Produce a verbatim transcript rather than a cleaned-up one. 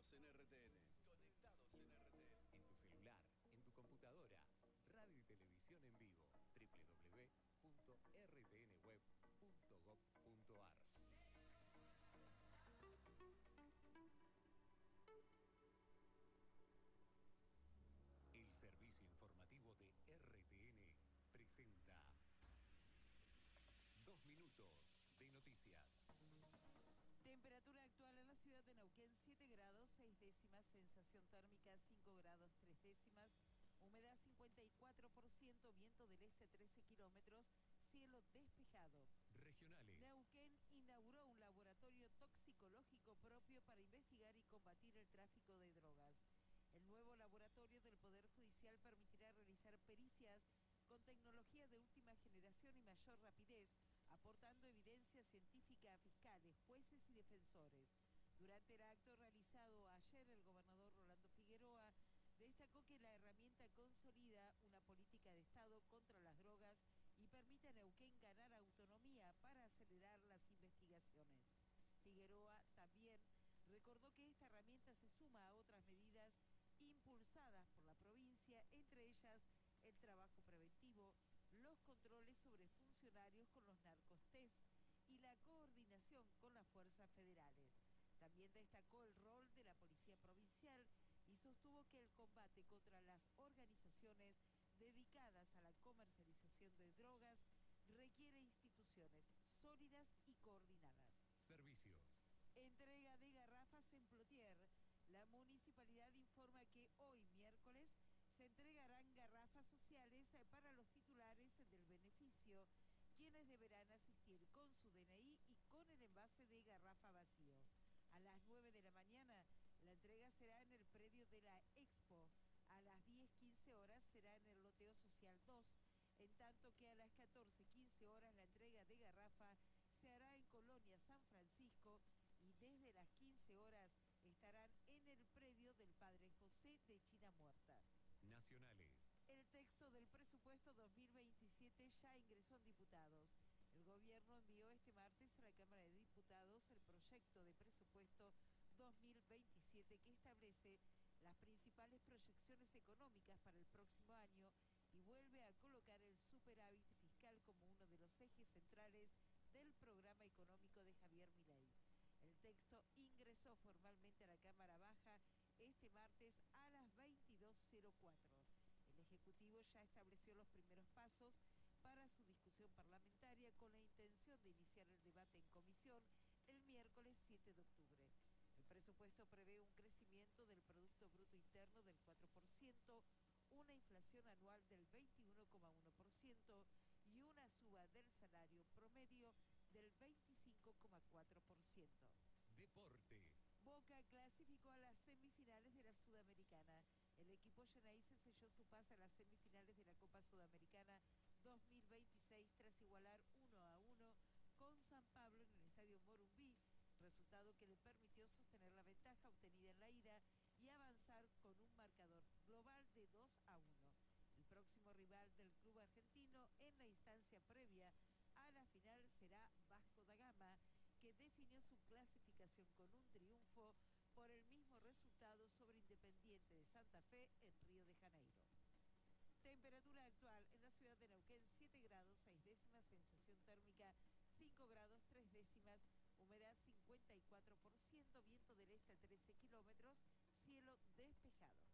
Conectados en R T N. Conectados en R T N. En tu celular, en tu computadora, radio y televisión en vivo, doble u doble u doble u punto r t n web punto gob punto a r. El servicio informativo de R T N presenta Dos minutos de noticias. Temperatura actual en la ciudad de Neuquén, siete grados, seis décimas, sensación térmica cinco grados, tres décimas, humedad cincuenta y cuatro por ciento, viento del este trece kilómetros, cielo despejado. Regionales. Neuquén inauguró un laboratorio toxicológico propio para investigar y combatir el tráfico de drogas. El nuevo laboratorio del Poder Judicial permitirá realizar pericias con tecnología de última generación y mayor rapidez, aportando evidencia científica a fiscales, jueces y defensores. Durante el acto realizado ayer, el gobernador Rolando Figueroa destacó que la herramienta consolida una política de Estado contra las drogas y permite a Neuquén ganar autonomía para acelerar las investigaciones. Figueroa también recordó que esta herramienta se suma a otras medidas impulsadas por la provincia, entre ellas el trabajo preventivo, los controles sobre funcionarios con los narcotest y la coordinación con las fuerzas federales. También destacó el rol de la Policía Provincial y sostuvo que el combate contra las organizaciones dedicadas a la comercialización de drogas requiere instituciones sólidas y coordinadas. Servicios. Entrega de garrafas en Plotier. La municipalidad informa que hoy, miércoles, se entregarán garrafas sociales para los titulares del beneficio, quienes deberán asistir con su D N I y con el envase de garrafa vacío. A las nueve de la mañana, la entrega será en el predio de la Expo. A las diez quince horas será en el loteo social dos, en tanto que a las catorce quince horas la entrega de garrafa se hará en Colonia San Francisco y desde las quince horas estarán en el predio del Padre José de China Muerta. Nacionales. El texto del presupuesto dos mil veintisiete ya ingresó en diputados. El gobierno envió este martes a la Cámara de Diputados el proyecto de presupuesto dos mil veintisiete que establece las principales proyecciones económicas para el próximo año y vuelve a colocar el superávit fiscal como uno de los ejes centrales del programa económico de Javier Milei. El texto ingresó formalmente a la Cámara Baja este martes a las veintidós cero cuatro. El Ejecutivo ya estableció los primeros pasos para su discusión parlamentaria con la intención de iniciar el debate en comisión el miércoles siete de octubre. El presupuesto prevé un crecimiento del Producto Bruto Interno del cuatro por ciento, una inflación anual del veintiuno coma uno por ciento y una suba del salario promedio del veinticinco coma cuatro por ciento. Deportes. Boca clasificó a las semifinales de la Sudamericana. El equipo Xeneize selló su pase a las semifinales de la Copa Sudamericana dos mil veintiséis tras igualar uno a uno con San Pablo en el Estadio Morumbí, resultado que le permitió sostener la ventaja obtenida en la ida y avanzar con un marcador global de dos a uno. El próximo rival del club argentino en la instancia previa a la final será Vasco da Gama, que definió su clasificación con un triunfo por el mismo resultado sobre Independiente de Santa Fe en Río de Janeiro. Temperatura actual en la ciudad de Neuquén, siete grados, seis décimas, sensación térmica cinco grados, tres décimas, humedad cincuenta y cuatro por ciento, viento del este trece kilómetros, cielo despejado.